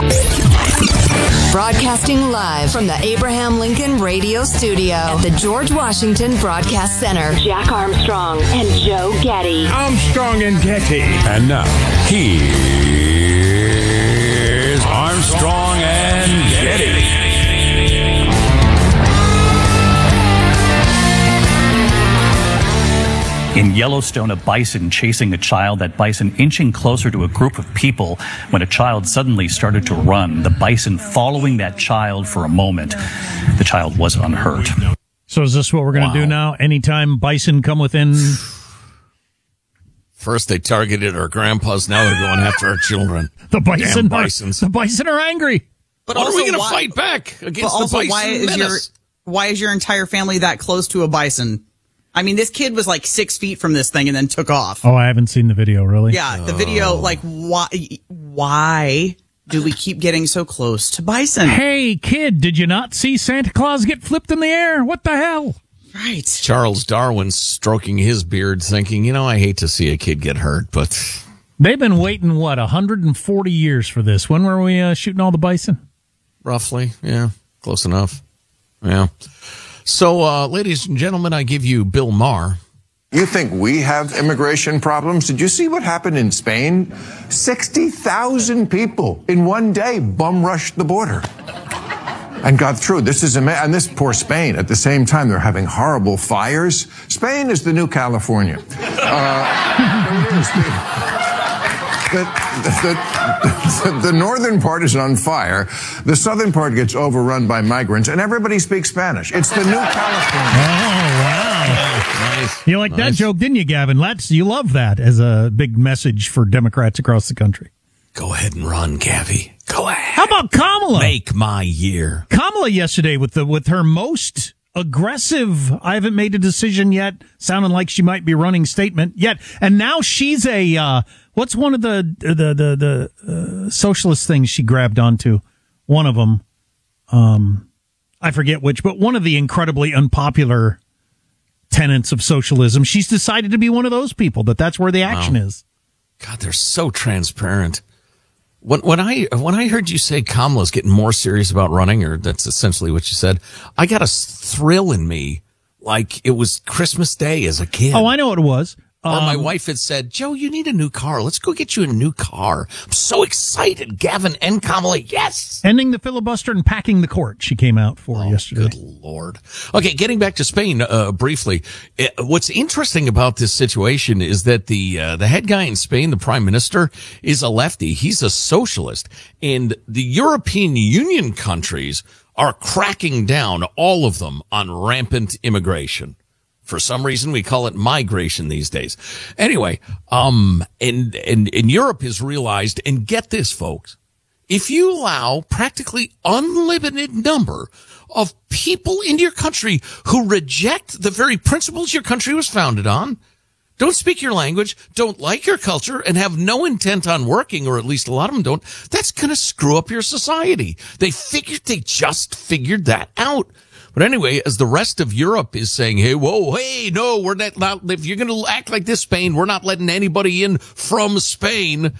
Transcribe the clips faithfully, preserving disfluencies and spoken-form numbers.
Broadcasting live from the Abraham Lincoln Radio Studio at the George Washington Broadcast Center. Jack Armstrong and Joe Getty. Armstrong and Getty. And now, here's Armstrong and Getty. In Yellowstone, a bison chasing a child, that bison inching closer to a group of people when a child suddenly started to run, the bison following that child for a moment. The child was unhurt. So is this what we're going to wow. do now? Anytime bison come within... First they targeted our grandpas, now they're going after our children. The bison, Damn bisons. Are, the bison are angry. But what are we going to fight back against but also, the bison why is menace? your Why is your entire family that close to a bison? I mean, this kid was like six feet from this thing and then took off. Oh, I haven't seen the video, really? Yeah, the video, like, why, why do we keep getting so close to bison? Hey, kid, did you not see Santa Claus get flipped in the air? What the hell? Right. Charles Darwin stroking his beard thinking, you know, I hate to see a kid get hurt, but... They've been waiting, what, one hundred forty years for this. When were we uh, shooting all the bison? Roughly, yeah, close enough. Yeah. So, uh, ladies and gentlemen, I give you Bill Maher. You think we have immigration problems? Did you see what happened in Spain? sixty thousand people in one day bum rushed the border and got through. This is amazing. And this poor Spain, at the same time, they're having horrible fires. Spain is the new California. Uh, it is. The, the, the, the northern part is on fire. The southern part gets overrun by migrants, and everybody speaks Spanish. It's the new California. Oh, wow. Nice. You like nice. that joke, didn't you, Gavin? Let's, you love that as a big message for Democrats across the country. Go ahead and run, Gavi. Go ahead. How about Kamala? Make my year. Kamala yesterday with the with her most aggressive, I haven't made a decision yet, sounding like she might be running statement yet. And now she's a, uh, what's one of the, the, the, the, uh, socialist things she grabbed onto? One of them, um, I forget which, but one of the incredibly unpopular tenets of socialism. She's decided to be one of those people, that that's where the action wow. is. God, they're so transparent. When, when I when I heard you say Kamala's getting more serious about running, or that's essentially what you said, I got a thrill in me like it was Christmas Day as a kid. Oh, I know what it was. Or my um, wife had said, Joe, you need a new car. Let's go get you a new car. I'm so excited. Gavin and Kamala, yes. Ending the filibuster and packing the court, she came out for oh, yesterday. Good Lord. Okay, getting back to Spain uh, briefly. It, what's interesting about this situation is that the uh, the head guy in Spain, the prime minister, is a lefty. He's a socialist. And the European Union countries are cracking down, all of them, on rampant immigration. For some reason, we call it migration these days. Anyway, um, and, and, and Europe has realized, and get this, folks, if you allow practically unlimited number of people in your country who reject the very principles your country was founded on, don't speak your language, don't like your culture, and have no intent on working, or at least a lot of them don't, that's going to screw up your society. They figured, they just figured that out. But anyway, as the rest of Europe is saying, hey, whoa, hey, no, we're not, not if you're going to act like this, Spain, we're not letting anybody in from Spain.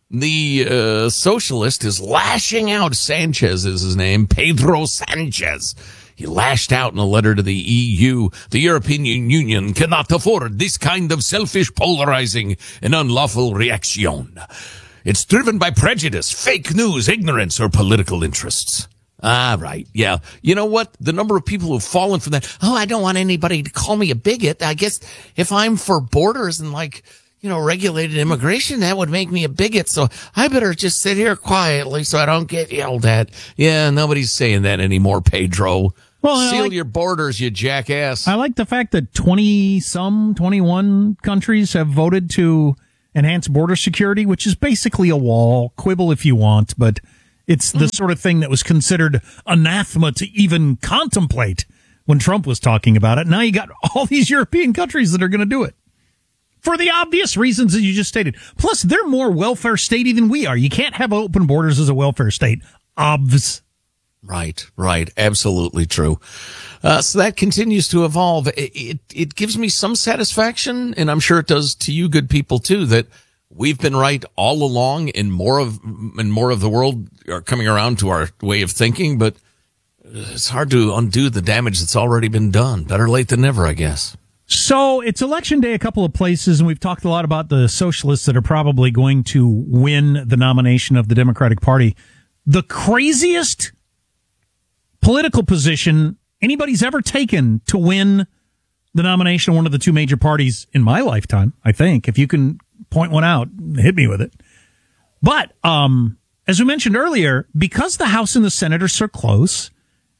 The uh, socialist is lashing out. Sanchez is his name, Pedro Sanchez. He lashed out in a letter to the E U. The European Union cannot afford this kind of selfish, polarizing, and unlawful reaction. It's driven by prejudice, fake news, ignorance, or political interests. Ah, right. Yeah. You know what? The number of people who've fallen for that. Oh, I don't want anybody to call me a bigot. I guess if I'm for borders and like, you know, regulated immigration, that would make me a bigot. So I better just sit here quietly so I don't get yelled at. Yeah. Nobody's saying that anymore, Pedro. Well, seal like, your borders, you jackass. I like the fact that twenty some, twenty-one countries have voted to enhance border security, which is basically a wall. Quibble if you want, but it's the sort of thing that was considered anathema to even contemplate when Trump was talking about it. Now you got all these European countries that are going to do it for the obvious reasons that you just stated. Plus, they're more welfare statey than we are. You can't have open borders as a welfare state. Obvs. Right, right. Absolutely true. Uh, so that continues to evolve. It, it, it gives me some satisfaction, and I'm sure it does to you good people too, that we've been right all along, and more of and more of the world are coming around to our way of thinking, but it's hard to undo the damage that's already been done. Better late than never, I guess. So it's election day a couple of places, and we've talked a lot about the socialists that are probably going to win the nomination of the Democratic Party. The craziest political position anybody's ever taken to win the nomination of one of the two major parties in my lifetime, I think. If you can point one out, hit me with it. But um, as we mentioned earlier, because the House and the Senate are so close,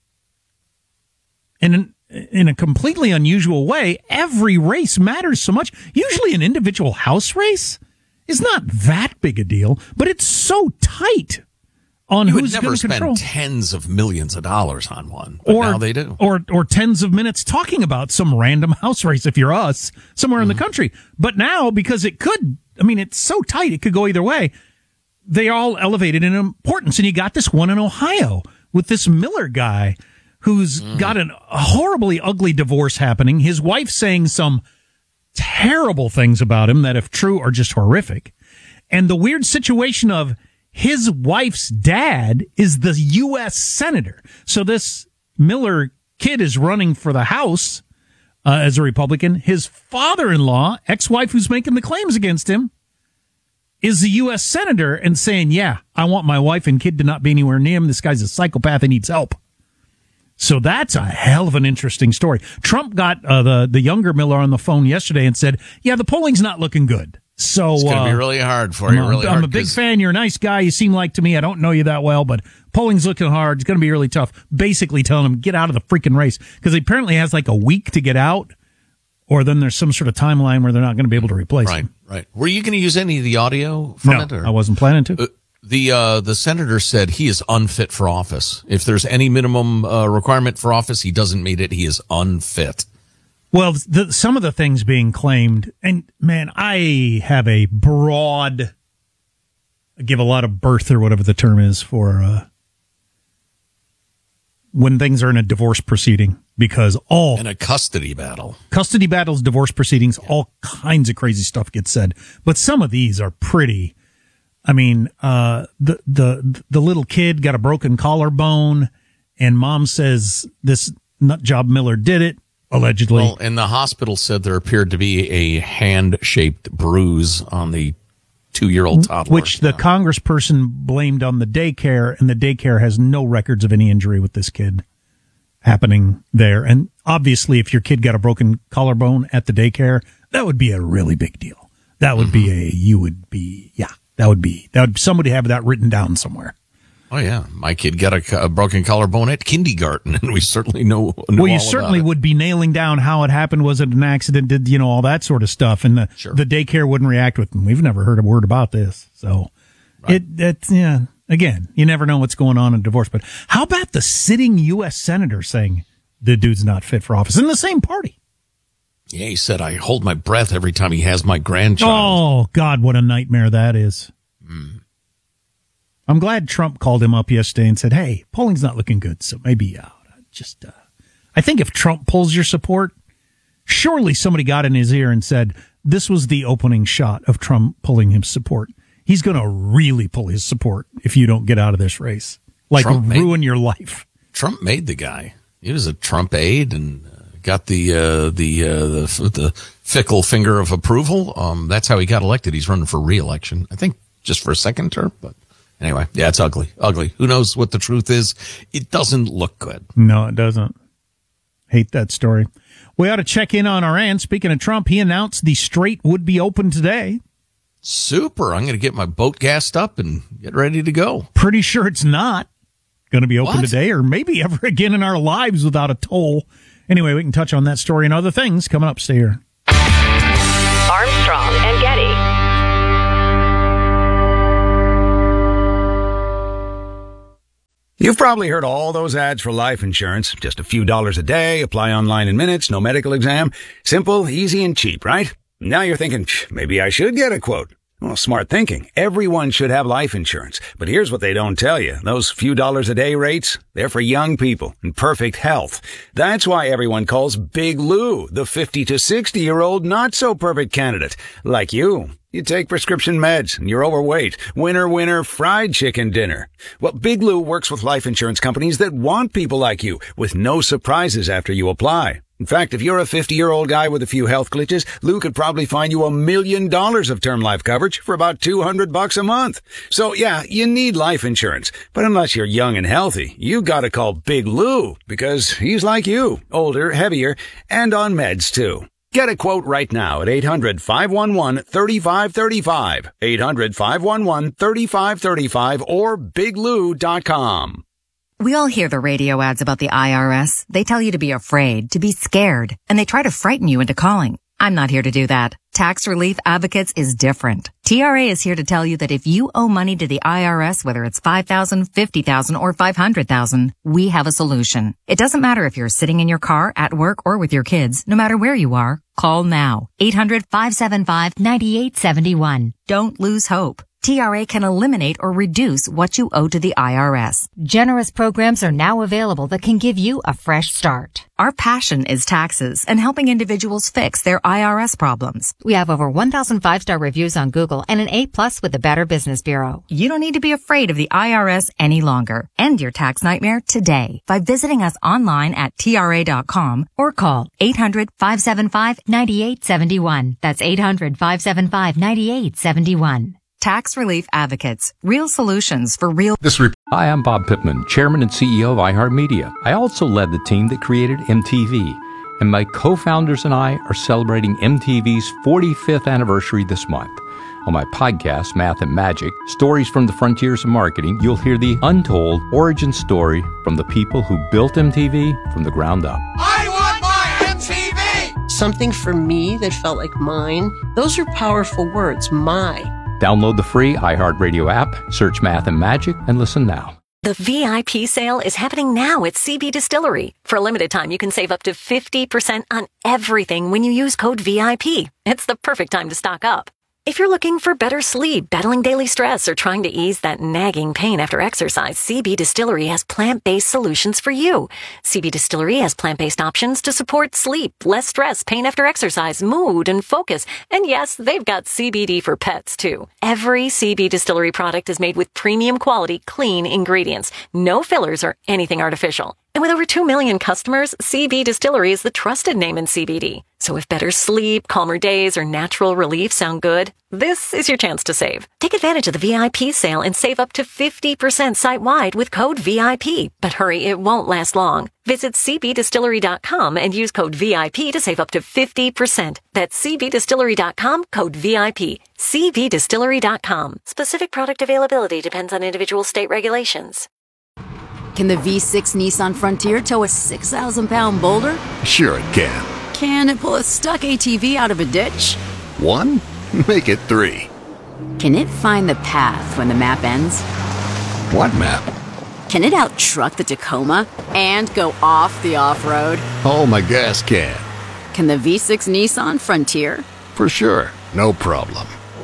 and in, in a completely unusual way, every race matters so much. Usually an individual House race is not that big a deal, but it's so tight on you who's would never going to control. spend tens of millions of dollars on one, but or, now they do. Or, or tens of minutes talking about some random House race, if you're us, somewhere mm-hmm. in the country. But now, because it could, I mean, it's so tight, it could go either way. They all elevated in importance. And you got this one in Ohio with this Miller guy who's mm. got an, a horribly ugly divorce happening. His wife saying some terrible things about him that, if true, are just horrific. And the weird situation of his wife's dad is the U S senator. So this Miller kid is running for the House uh, as a Republican. His father-in-law, ex-wife who's making the claims against him, is the U S senator and saying, yeah, I want my wife and kid to not be anywhere near him. This guy's a psychopath and needs help. So that's a hell of an interesting story. Trump got uh, the, the younger Miller on the phone yesterday and said, yeah, the polling's not looking good. So it's going to uh, be really hard for you. I'm, really I'm hard a big fan. You're a nice guy. You seem like to me. I don't know you that well, but polling's looking hard. It's going to be really tough. Basically telling him, get out of the freaking race. Because he apparently has like a week to get out, or then there's some sort of timeline where they're not going to be able to replace right, him. Right, right. Were you going to use any of the audio from no, it? Or? I wasn't planning to. Uh, The uh, the senator said he is unfit for office. If there's any minimum uh, requirement for office, he doesn't meet it. He is unfit. Well, the, some of the things being claimed, and man, I have a broad, I give a lot of birth or whatever the term is for uh, when things are in a divorce proceeding, because all in a custody battle, custody battles, divorce proceedings, yeah. all kinds of crazy stuff gets said. But some of these are pretty. I mean, uh, the, the, the little kid got a broken collarbone, and mom says this nut job Miller did it, allegedly. Well, and the hospital said there appeared to be a hand-shaped bruise on the two-year-old toddler. Which the yeah. congressperson blamed on the daycare, and the daycare has no records of any injury with this kid happening there. And obviously, if your kid got a broken collarbone at the daycare, that would be a really big deal. That would mm-hmm. be a, you would be, yeah. That would be, that would, somebody have that written down somewhere. Oh, yeah. My kid got a, a broken collarbone at kindergarten, and we certainly know, know Well, you all certainly about it. would be nailing down how it happened. Was it an accident? Did, you know, all that sort of stuff. And the, sure. the daycare wouldn't react with them. We've never heard a word about this. So right. it, it's, yeah, again, you never know what's going on in divorce. But how about the sitting U S senator saying the dude's not fit for office in the same party? Yeah, he said, I hold my breath every time he has my grandchild. Oh, God, what a nightmare that is. Mm. I'm glad Trump called him up yesterday and said, hey, polling's not looking good, so maybe uh, just, uh, I think if Trump pulls your support, surely somebody got in his ear and said, this was the opening shot of Trump pulling his support. He's going to really pull his support if you don't get out of this race. Like, Trump ruin made, your life. Trump made the guy. He was a Trump aide and uh, got the, uh, the, uh, the, the fickle finger of approval. Um, that's how he got elected. He's running for re-election. I think just for a second term, but anyway, yeah, it's ugly, ugly. Who knows what the truth is? It doesn't look good. No, it doesn't. Hate that story. We ought to check in on our aunt. Speaking of Trump, he announced the Strait would be open today. Super. I'm going to get my boat gassed up and get ready to go. Pretty sure it's not going to be open what? today or maybe ever again in our lives without a toll. Anyway, we can touch on that story and other things coming up. Stay here. Armstrong and Getty. You've probably heard all those ads for life insurance. Just a few dollars a day, apply online in minutes, no medical exam. Simple, easy, and cheap, right? Now you're thinking, maybe I should get a quote. Well, smart thinking. Everyone should have life insurance. But here's what they don't tell you. Those few dollars a day rates, they're for young people in perfect health. That's why everyone calls Big Lou the fifty to sixty year old not so perfect candidate, like you. You take prescription meds and you're overweight. Winner, winner, fried chicken dinner. Well, Big Lou works with life insurance companies that want people like you with no surprises after you apply. In fact, if you're a fifty-year-old guy with a few health glitches, Lou could probably find you a million dollars of term life coverage for about two hundred bucks a month. So yeah, you need life insurance. But unless you're young and healthy, you gotta call Big Lou because he's like you, older, heavier, and on meds too. Get a quote right now at eight hundred, five one one, three five three five, eight hundred, five one one, three five three five, or big lou dot com. We all hear the radio ads about the I R S. They tell you to be afraid, to be scared, and they try to frighten you into calling. I'm not here to do that. Tax Relief Advocates is different. T R A is here to tell you that if you owe money to the I R S, whether it's five thousand dollars, fifty thousand dollars, or five hundred thousand dollars, we have a solution. It doesn't matter if you're sitting in your car, at work, or with your kids. No matter where you are, call now. eight hundred, five seven five, nine eight seven one. Don't lose hope. T R A can eliminate or reduce what you owe to the I R S. Generous programs are now available that can give you a fresh start. Our passion is taxes and helping individuals fix their I R S problems. We have over one thousand five-star reviews on Google and an A plus with the Better Business Bureau. You don't need to be afraid of the I R S any longer. End your tax nightmare today by visiting us online at T R A dot com or call eight hundred, five seven five, nine eight seven one. That's eight hundred, five seven five, nine eight seven one. Tax Relief Advocates. Real solutions for real... This rep- Hi, I'm Bob Pittman, Chairman and C E O of iHeartMedia. I also led the team that created M T V, and my co-founders and I are celebrating M T V's forty-fifth anniversary this month. On my podcast, Math and Magic, Stories from the Frontiers of Marketing, you'll hear the untold origin story from the people who built M T V from the ground up. I want my M T V! Something for me that felt like mine. Those are powerful words, my. Download the free iHeartRadio app, search Math and Magic, and listen now. The V I P sale is happening now at C B Distillery. For a limited time, you can save up to fifty percent on everything when you use code V I P. It's the perfect time to stock up. If you're looking for better sleep, battling daily stress, or trying to ease that nagging pain after exercise, C B Distillery has plant-based solutions for you. C B Distillery has plant-based options to support sleep, less stress, pain after exercise, mood, and focus. And yes, they've got C B D for pets, too. Every C B Distillery product is made with premium quality, clean ingredients. No fillers or anything artificial. And with over two million customers, C B Distillery is the trusted name in C B D. So if better sleep, calmer days, or natural relief sound good, this is your chance to save. Take advantage of the V I P sale and save up to fifty percent site-wide with code V I P. But hurry, it won't last long. Visit C B distillery dot com and use code V I P to save up to fifty percent. That's C B distillery dot com, code V I P. C B distillery dot com. Specific product availability depends on individual state regulations. Can the V six Nissan Frontier tow a six thousand pound boulder? Sure it can. Can it pull a stuck A T V out of a ditch? One? Make it three. Can it find the path when the map ends? What map? Can it out-truck the Tacoma and go off the off-road? Oh, my gas can. Can the V six Nissan Frontier? For sure. No problem.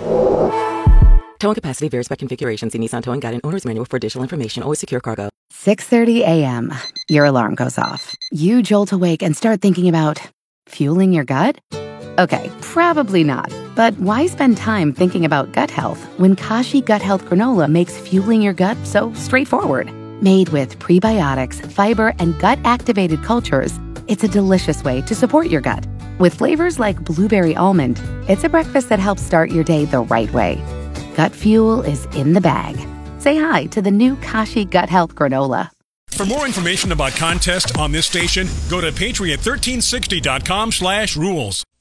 Towing capacity varies by configuration. See Nissan Towing Guide and Owner's Manual for additional information. Always secure cargo. six thirty a.m. Your alarm goes off. You jolt awake and start thinking about fueling your gut? Okay, probably not. But why spend time thinking about gut health when Kashi Gut Health Granola makes fueling your gut so straightforward? Made with prebiotics, fiber, and gut-activated cultures, it's a delicious way to support your gut. With flavors like blueberry almond, it's a breakfast that helps start your day the right way. Gut fuel is in the bag. Say hi to the new Kashi Gut Health Granola. For more information about contests on this station, go to patriot thirteen sixty dot com slash rules.